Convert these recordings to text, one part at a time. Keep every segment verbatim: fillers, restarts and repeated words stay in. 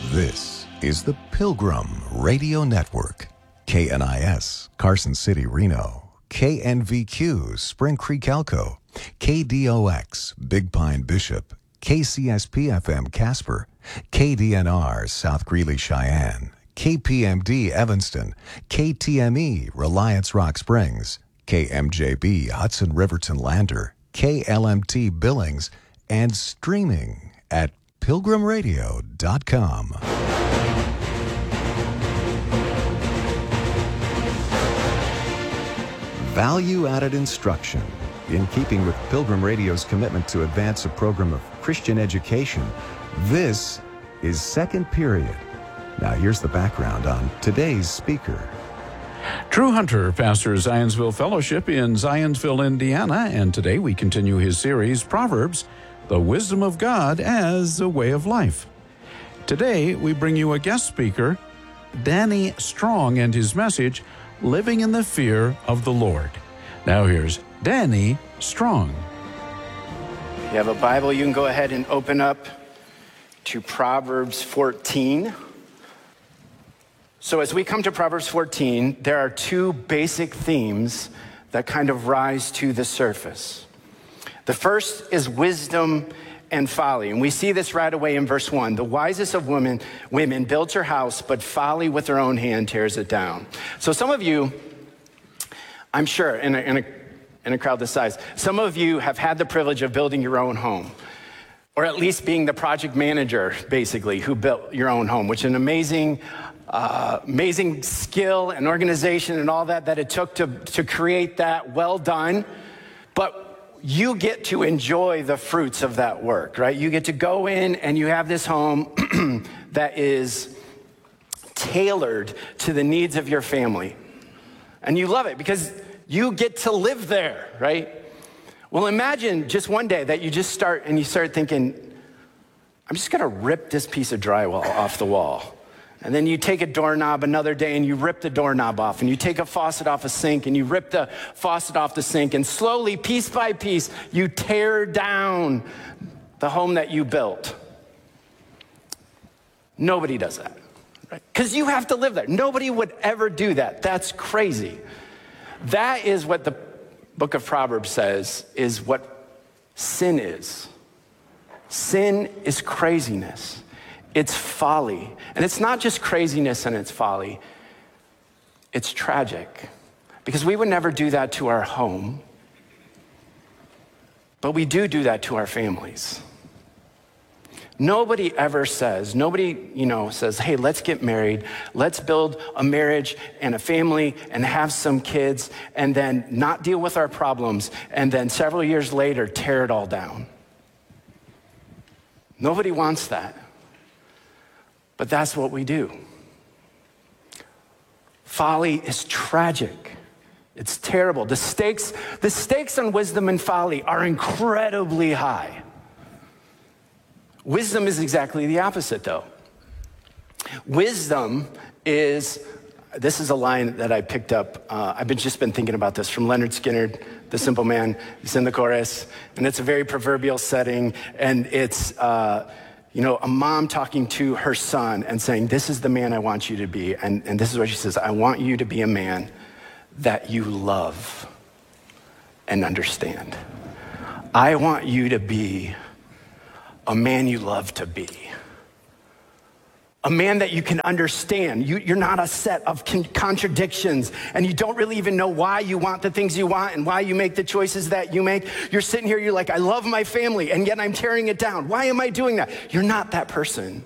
This is the Pilgrim Radio Network. K N I S, Carson City, Reno. K N V Q, Spring Creek, Elko. K D O X, Big Pine, Bishop. K C S P F M, Casper. K D N R, South Greeley, Cheyenne. K P M D, Evanston. K T M E, Reliance Rock Springs. K M J B, Hudson Riverton, Lander. K L M T, Billings. And streaming at pilgrim radio dot com. Value-added instruction. In keeping with Pilgrim Radio's commitment to advance a program of Christian education, this is Second Period. Now here's the background on today's speaker. Drew Hunter pastors Zionsville Fellowship in Zionsville, Indiana, and today we continue his series, Proverbs, the Wisdom of God as a Way of Life. Today we bring you a guest speaker, Danny Strong, and his message, Living in the Fear of the Lord. Now here's Danny Strong. If you have a Bible, you can go ahead and open up to Proverbs fourteen. So as we come to Proverbs fourteen, there are two basic themes that kind of rise to the surface. The first is wisdom and folly. And we see this right away in verse one. The wisest of women, women builds her house, but folly with her own hand tears it down. So some of you, I'm sure, in a, in a, in a crowd this size, some of you have had the privilege of building your own home, or at least being the project manager, basically, who built your own home, which is an amazing, uh, amazing skill and organization and all that that it took to, to create that. Well done. But you get to enjoy the fruits of that work, right? You get to go in and you have this home that is tailored to the needs of your family. And you love it because you get to live there, right? Well, imagine just one day that you just start and you start thinking, I'm just gonna rip this piece of drywall off the wall. And then you take a doorknob another day and you rip the doorknob off, and you take a faucet off a sink and you rip the faucet off the sink, and slowly, piece by piece, you tear down the home that you built. Nobody does that, right? Because you have to live there. Nobody would ever do that. That's crazy. That is what the book of Proverbs says is what sin is. Sin is craziness. It's folly. And it's not just craziness and it's folly. It's tragic. Because we would never do that to our home. But we do do that to our families. Nobody ever says, nobody, you know, says, hey, let's get married. Let's build a marriage and a family and have some kids and then not deal with our problems and then several years later tear it all down. Nobody wants that. But that's what we do. Folly is tragic. It's terrible. The stakes, the stakes on wisdom and folly are incredibly high. Wisdom is exactly the opposite, though. Wisdom is, this is a line that I picked up. Uh, I've been just been thinking about this from Leonard Skinner, the simple man. He's in the chorus, and it's a very proverbial setting, and it's, uh, you know, a mom talking to her son and saying, this is the man I want you to be. And, and this is what she says, I want you to be a man that you love and understand. I want you to be a man you love to be. A man that you can understand. You, you're not a set of con- contradictions, and you don't really even know why you want the things you want and why you make the choices that you make. You're sitting here, you're like, I love my family, and yet I'm tearing it down. Why am I doing that? You're not that person.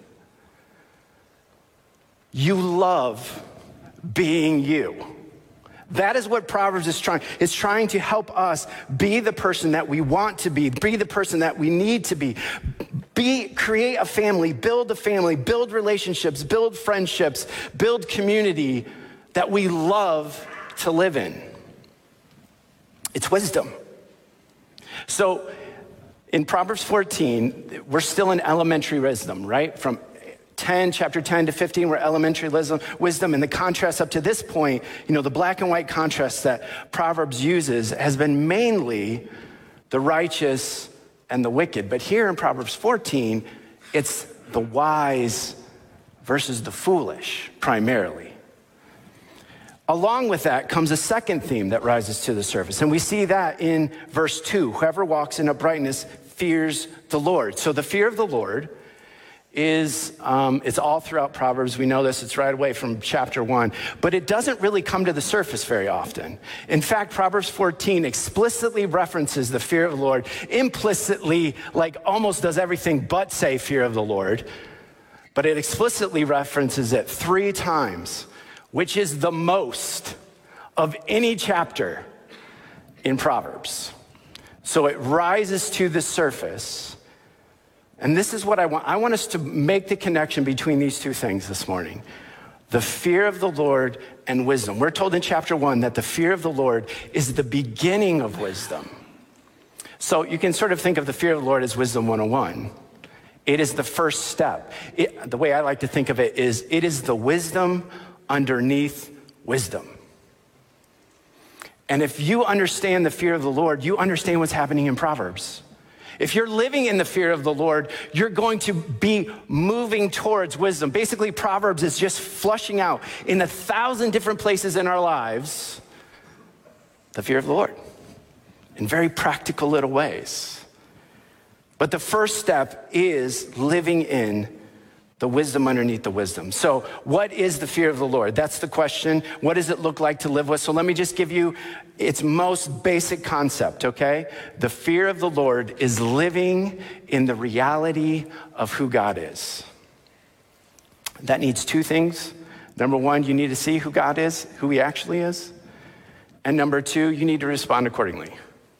You love being you. That is what Proverbs is trying. It's trying to help us be the person that we want to be, be the person that we need to be. Be, create a family, build a family, build relationships, build friendships, build community that we love to live in. It's wisdom. So in Proverbs fourteen, we're still in elementary wisdom, right? From ten, chapter ten to fifteen, we're elementary wisdom. And the contrast up to this point, you know, the black and white contrast that Proverbs uses has been mainly the righteous and the wicked. But here in Proverbs fourteen, it's the wise versus the foolish, primarily. Along with that comes a second theme that rises to the surface, and we see that in verse two. Whoever walks in uprightness fears the Lord. So the fear of the Lord is, um, it's all throughout Proverbs. We know this, it's right away from chapter one, but it doesn't really come to the surface very often. In fact, Proverbs fourteen explicitly references the fear of the Lord, implicitly, like almost does everything but say fear of the Lord, but it explicitly references it three times, which is the most of any chapter in Proverbs. So it rises to the surface. And this is what I want. I want us to make the connection between these two things this morning. The fear of the Lord and wisdom. We're told in chapter one that the fear of the Lord is the beginning of wisdom. So you can sort of think of the fear of the Lord as wisdom one oh one. It is the first step. It, the way I like to think of it is it is the wisdom underneath wisdom. And if you understand the fear of the Lord, you understand what's happening in Proverbs. If you're living in the fear of the Lord, you're going to be moving towards wisdom. Basically, Proverbs is just flushing out in a thousand different places in our lives the fear of the Lord in very practical little ways. But the first step is living in the wisdom underneath the wisdom. So what is the fear of the Lord? That's the question. What does it look like to live with? So let me just give you its most basic concept, okay? The fear of the Lord is living in the reality of who God is. That needs two things. Number one, you need to see who God is, who he actually is. And number two, you need to respond accordingly.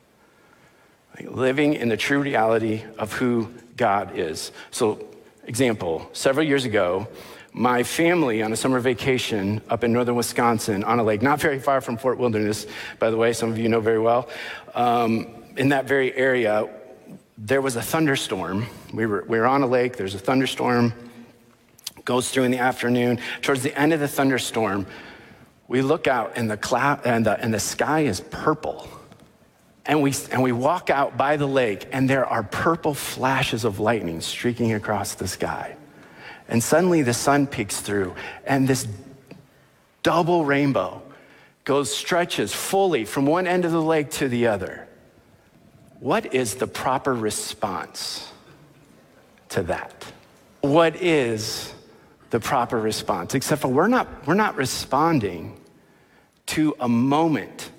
Like living in the true reality of who God is. So example, several years ago, my family on a summer vacation up in northern Wisconsin on a lake, not very far from Fort Wilderness, by the way, some of you know very well. Um, in that very area, there was a thunderstorm. We were, we were on a lake, there's a thunderstorm, goes through in the afternoon. Towards the end of the thunderstorm, we look out and the cloud and the, and the sky is purple. And we, and we walk out by the lake, and there are purple flashes of lightning streaking across the sky. And suddenly the sun peeks through, and this double rainbow goes, stretches fully from one end of the lake to the other. What is the proper response to that? What is the proper response? Except for we're not, we're not responding to a moment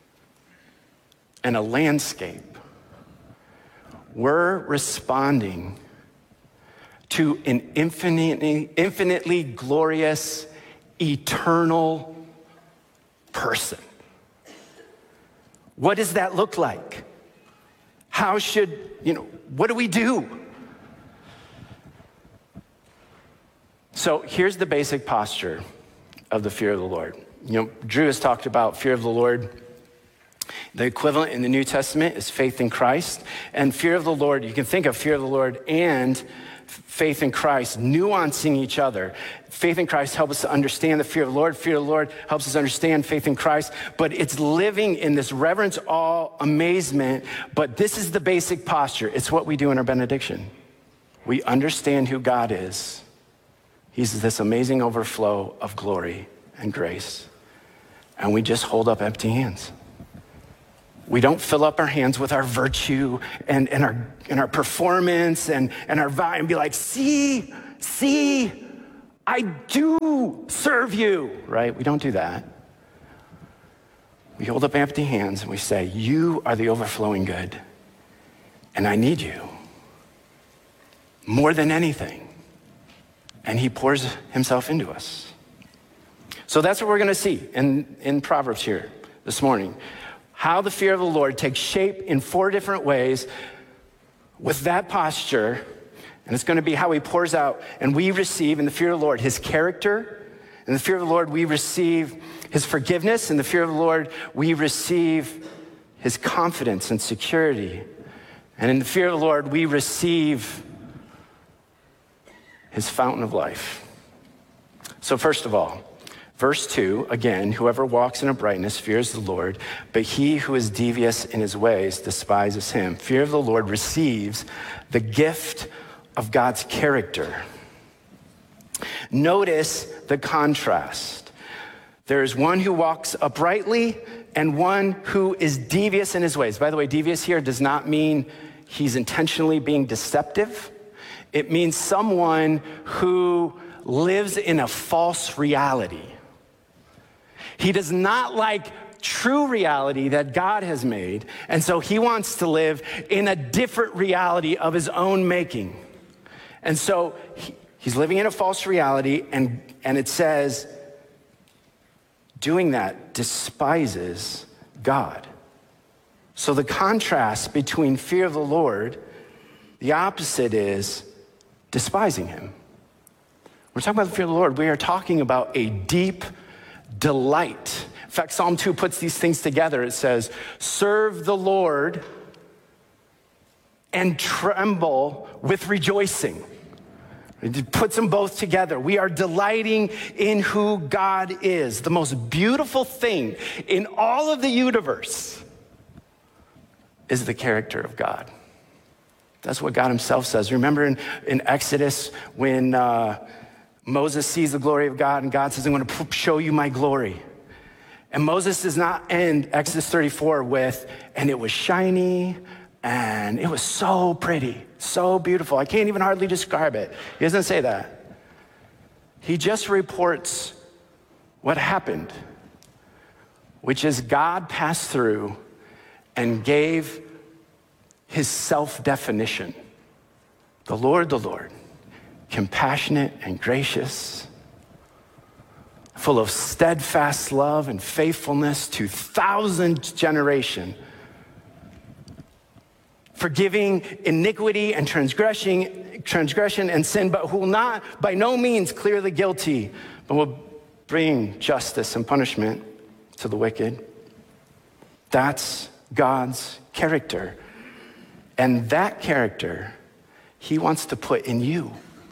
and a landscape. We're responding to an infinitely, infinitely glorious, eternal person. What does that look like? How should, you know, what do we do? So here's the basic posture of the fear of the Lord. You know, Drew has talked about fear of the Lord. The equivalent in the New Testament is faith in Christ. And fear of the Lord, you can think of fear of the Lord and faith in Christ nuancing each other. Faith in Christ helps us to understand the fear of the Lord. Fear of the Lord helps us understand faith in Christ. But it's living in this reverence, awe, amazement. But this is the basic posture. It's what we do in our benediction. We understand who God is. He's this amazing overflow of glory and grace. And we just hold up empty hands. We don't fill up our hands with our virtue and, and, our, and our performance and, and our vibe and be like, see, see, I do serve you, right? We don't do that. We hold up empty hands and we say, you are the overflowing good, and I need you more than anything. And he pours himself into us. So that's what we're going to see in, in Proverbs here this morning. How the fear of the Lord takes shape in four different ways with that posture, and it's going to be how he pours out, and we receive in the fear of the Lord his character. In the fear of the Lord, we receive his forgiveness. In the fear of the Lord, we receive his confidence and security. And in the fear of the Lord, we receive his fountain of life. So first of all, verse two, again, whoever walks in uprightness fears the Lord, but he who is devious in his ways despises him. Fear of the Lord receives the gift of God's character. Notice the contrast. There is one who walks uprightly and one who is devious in his ways. By the way, devious here does not mean he's intentionally being deceptive. It means someone who lives in a false reality. He does not like true reality that God has made, and so he wants to live in a different reality of his own making. And so he, he's living in a false reality, and, and it says, doing that despises God. So the contrast between fear of the Lord, the opposite is despising him. We're talking about the fear of the Lord. We are talking about a deep delight. In fact, Psalm two puts these things together. It says, serve the Lord and tremble with rejoicing. It puts them both together. We are delighting in who God is. The most beautiful thing in all of the universe is the character of God. That's what God himself says. Remember in, in Exodus when uh, Moses sees the glory of God and God says, I'm going to show you my glory. And Moses does not end Exodus thirty-four with, and it was shiny and it was so pretty, so beautiful. I can't even hardly describe it. He doesn't say that. He just reports what happened, which is God passed through and gave his self-definition. The Lord, the Lord, compassionate and gracious, full of steadfast love and faithfulness to thousand generation, forgiving iniquity and transgression, transgression and sin, but who will not by no means clear the guilty, but will bring justice and punishment to the wicked. That's God's character. And that character, he wants to put in you.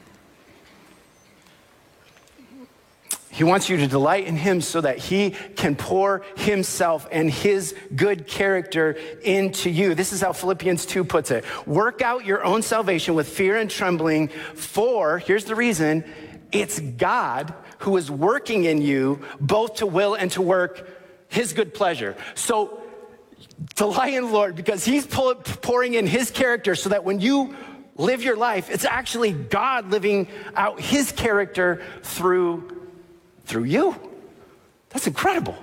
He wants you to delight in him so that he can pour himself and his good character into you. This is how Philippians two puts it. Work out your own salvation with fear and trembling, for, here's the reason, it's God who is working in you both to will and to work his good pleasure. So delight in the Lord because he's pouring in his character so that when you live your life, it's actually God living out his character through Through you. That's incredible.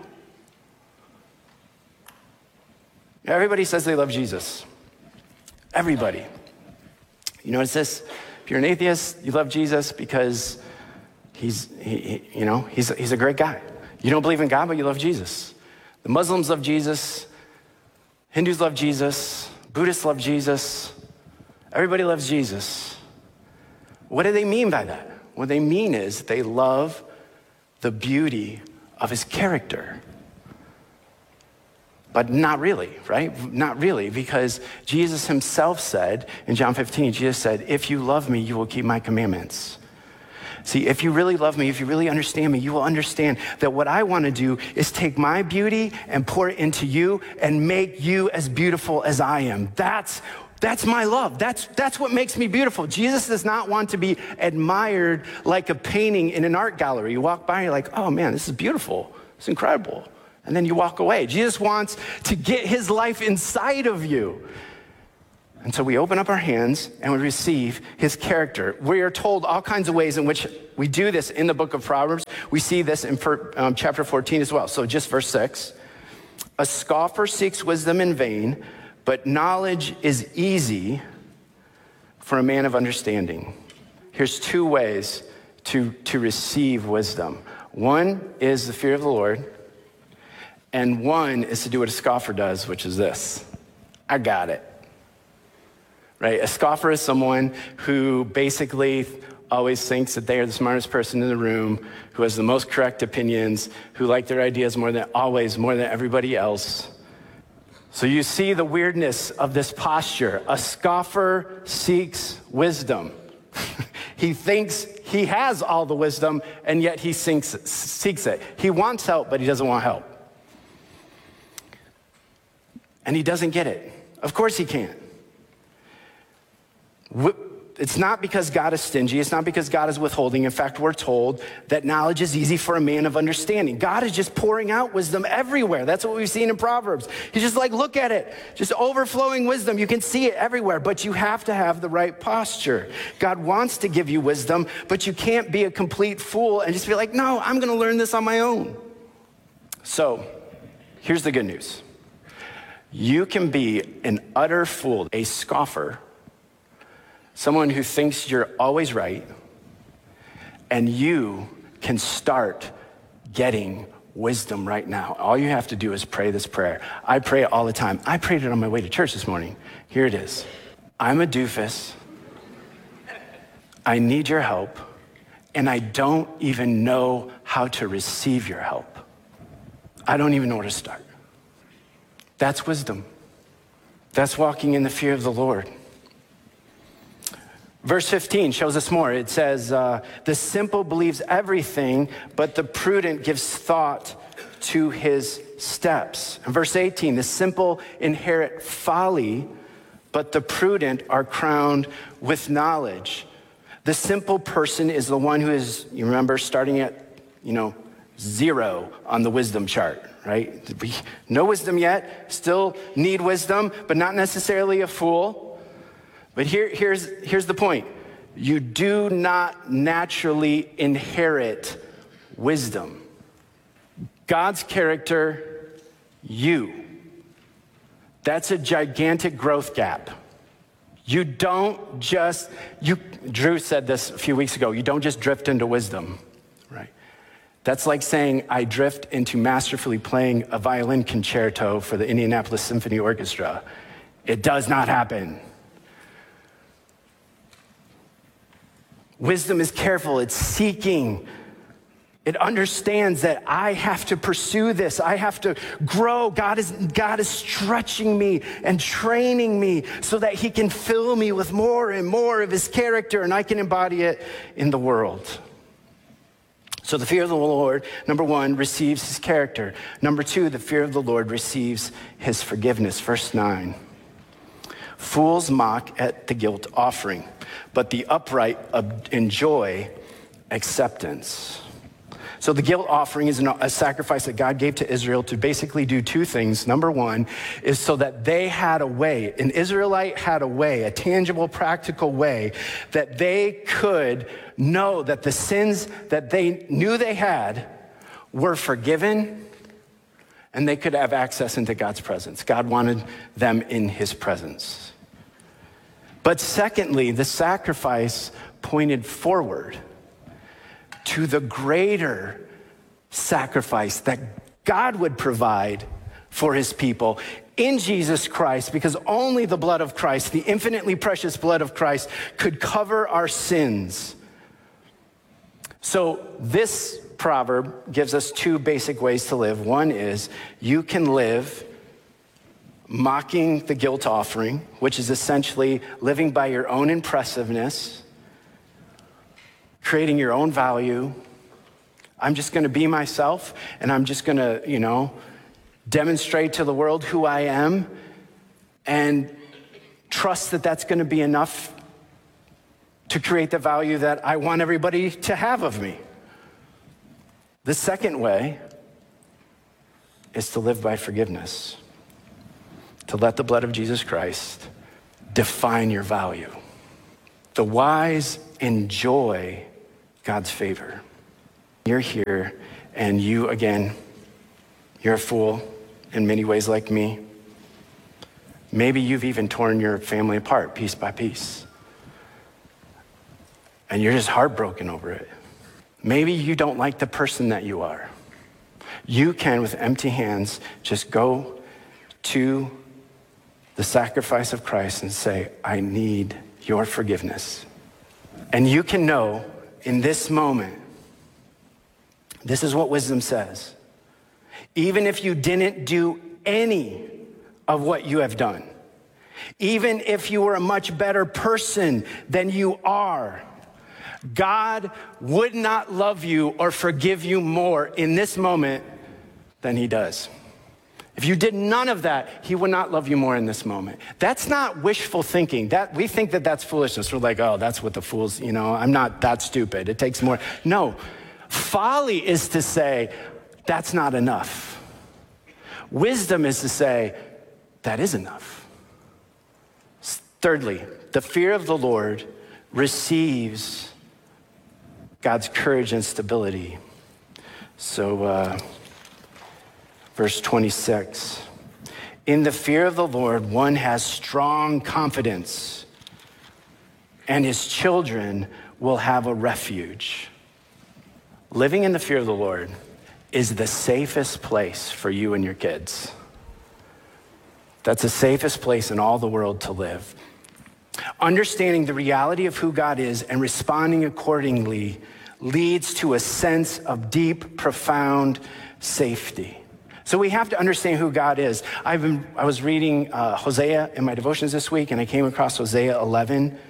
Everybody says they love Jesus. Everybody. You notice this? If you're an atheist, you love Jesus because he's, he, he, you know, he's, he's a great guy. You don't believe in God, but you love Jesus. The Muslims love Jesus. Hindus love Jesus. Buddhists love Jesus. Everybody loves Jesus. What do they mean by that? What they mean is they love the beauty of his character. But not really, right? Not really, because Jesus himself said, in John fifteen, Jesus said, if you love me, you will keep my commandments. See, if you really love me, if you really understand me, you will understand that what I want to do is take my beauty and pour it into you and make you as beautiful as I am. That's That's my love. That's, that's what makes me beautiful. Jesus does not want to be admired like a painting in an art gallery. You walk by and you're like, oh man, this is beautiful. It's incredible. And then you walk away. Jesus wants to get his life inside of you. And so we open up our hands and we receive his character. We are told all kinds of ways in which we do this in the book of Proverbs. We see this in um, chapter fourteen as well. So just verse six. A scoffer seeks wisdom in vain, but knowledge is easy for a man of understanding. Here's two ways to, to receive wisdom. One is the fear of the Lord, and one is to do what a scoffer does, which is this. I got it. Right? A scoffer is someone who basically always thinks that they are the smartest person in the room, who has the most correct opinions, who like their ideas more than always, more than everybody else. So you see the weirdness of this posture. A scoffer seeks wisdom. He thinks he has all the wisdom, and yet he seeks, seeks it. He wants help, but he doesn't want help. And he doesn't get it. Of course he can't. It's not because God is stingy. It's not because God is withholding. In fact, we're told that knowledge is easy for a man of understanding. God is just pouring out wisdom everywhere. That's what we've seen in Proverbs. He's just like, look at it. Just overflowing wisdom. You can see it everywhere, but you have to have the right posture. God wants to give you wisdom, but you can't be a complete fool and just be like, no, I'm going to learn this on my own. So here's the good news. You can be an utter fool, a scoffer, someone who thinks you're always right, and you can start getting wisdom right now. All you have to do is pray this prayer. I pray it all the time. I prayed it on my way to church this morning. Here it is. I'm a doofus. I need your help, and I don't even know how to receive your help. I don't even know where to start. That's wisdom. That's walking in the fear of the Lord. Verse fifteen shows us more. It says, uh, the simple believes everything, but the prudent gives thought to his steps. And verse eighteen, the simple inherit folly, but the prudent are crowned with knowledge. The simple person is the one who is, you remember, starting at, you know, zero on the wisdom chart, right? No wisdom yet, still need wisdom, but not necessarily a fool. But here, here's, here's the point. You do not naturally inherit wisdom. God's character, you. That's a gigantic growth gap. You don't just, you, Drew said this a few weeks ago, you don't just drift into wisdom, right? That's like saying I drift into masterfully playing a violin concerto for the Indianapolis Symphony Orchestra. It does not happen. Wisdom is careful, it's seeking. It understands that I have to pursue this. I have to grow. God is, God is stretching me and training me so that he can fill me with more and more of his character and I can embody it in the world. So the fear of the Lord, number one, receives his character. Number two, the fear of the Lord receives his forgiveness. Verse nine. Fools mock at the guilt offering, but the upright enjoy acceptance. So the guilt offering is a sacrifice that God gave to Israel to basically do two things. Number one is so that they had a way, an Israelite had a way, a tangible, practical way that they could know that the sins that they knew they had were forgiven and they could have access into God's presence. God wanted them in his presence. But secondly, the sacrifice pointed forward to the greater sacrifice that God would provide for his people in Jesus Christ, because only the blood of Christ, the infinitely precious blood of Christ, could cover our sins. So this proverb gives us two basic ways to live. One is you can live mocking the guilt offering, which is essentially living by your own impressiveness, creating your own value. I'm just going to be myself, and I'm just going to, you know, demonstrate to the world who I am and trust that that's going to be enough to create the value that I want everybody to have of me. The second way is to live by forgiveness, to let the blood of Jesus Christ define your value. The wise enjoy God's favor. You're here, and you, again, you're a fool in many ways like me. Maybe you've even torn your family apart piece by piece, and you're just heartbroken over it. Maybe you don't like the person that you are. You can, with empty hands, just go to the sacrifice of Christ and say, I need your forgiveness. And you can know in this moment, this is what wisdom says. Even if you didn't do any of what you have done, even if you were a much better person than you are, God would not love you or forgive you more in this moment than he does. If you did none of that, he would not love you more in this moment. That's not wishful thinking. That we think that that's foolishness. We're like, oh, that's what the fools, you know, I'm not that stupid. It takes more. No, folly is to say, that's not enough. Wisdom is to say, that is enough. Thirdly, the fear of the Lord receives God's courage and stability. So, uh, verse twenty-six, in the fear of the Lord, one has strong confidence, and his children will have a refuge. Living in the fear of the Lord is the safest place for you and your kids. That's the safest place in all the world to live. Understanding the reality of who God is and responding accordingly leads to a sense of deep, profound safety. So we have to understand who God is. I've been, I was reading uh, Hosea in my devotions this week, and I came across Hosea eleven.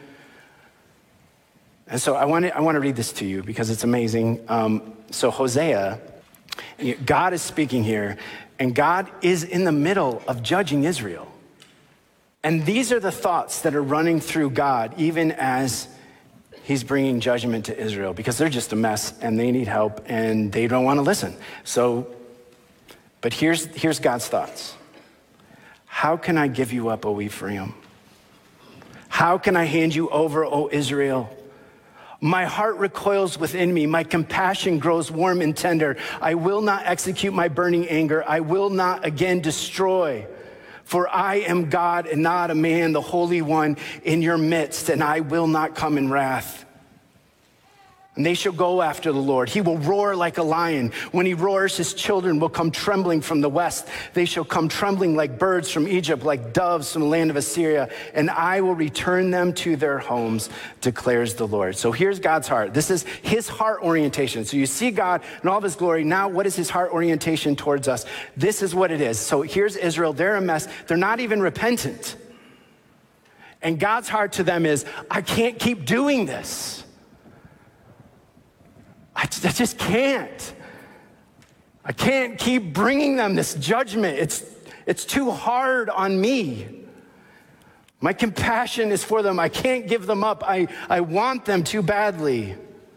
And so I want to I want to read this to you because it's amazing. Um, so Hosea, God is speaking here, and God is in the middle of judging Israel. And these are the thoughts that are running through God, even as he's bringing judgment to Israel, because they're just a mess and they need help and they don't want to listen. So, but here's, here's God's thoughts. How can I give you up, O Ephraim? How can I hand you over, O Israel? My heart recoils within me. My compassion grows warm and tender. I will not execute my burning anger. I will not again destroy. For I am God and not a man, the Holy One in your midst, and I will not come in wrath. And they shall go after the Lord. He will roar like a lion. When he roars, his children will come trembling from the west. They shall come trembling like birds from Egypt, like doves from the land of Assyria. And I will return them to their homes, declares the Lord. So here's God's heart. This is his heart orientation. So you see God in all of his glory. Now, what is his heart orientation towards us? This is what it is. So here's Israel. They're a mess. They're not even repentant. And God's heart to them is, I can't keep doing this. I just can't. I can't keep bringing them this judgment. It's, it's too hard on me. My compassion is for them. I can't give them up. I, I want them too badly.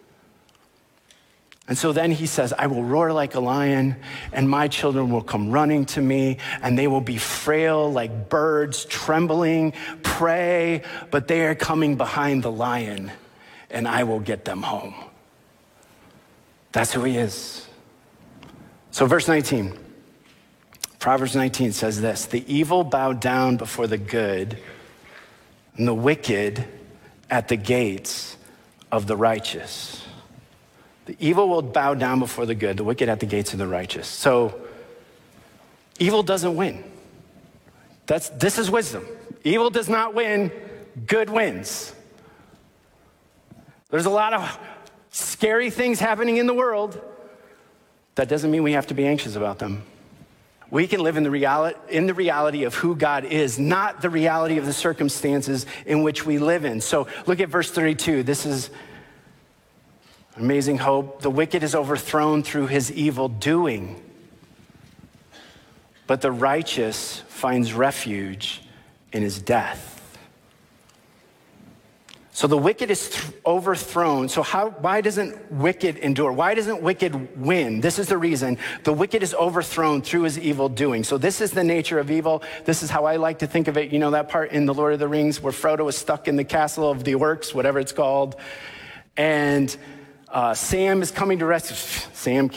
And so then he says, I will roar like a lion, and my children will come running to me, and they will be frail like birds, trembling, pray, but they are coming behind the lion, and I will get them home. That's who he is. So verse nineteen, Proverbs nineteen says this, the evil bow down before the good, and the wicked at the gates of the righteous. The evil will bow down before the good, the wicked at the gates of the righteous. So evil doesn't win. That's, this is wisdom. Evil does not win, good wins. There's a lot of scary things happening in the world. That doesn't mean we have to be anxious about them. We can live in the reality, in the reality of who God is, not the reality of the circumstances in which we live in. So look at verse thirty-two. This is amazing hope. The wicked is overthrown through his evil doing, but the righteous finds refuge in his death. So the wicked is th- overthrown. So how? Why doesn't wicked endure? Why doesn't wicked win? This is the reason. The wicked is overthrown through his evil doing. So this is the nature of evil. This is how I like to think of it. You know that part in The Lord of the Rings where Frodo is stuck in the castle of the orcs, whatever it's called. And uh, Sam is coming to rescue. Sam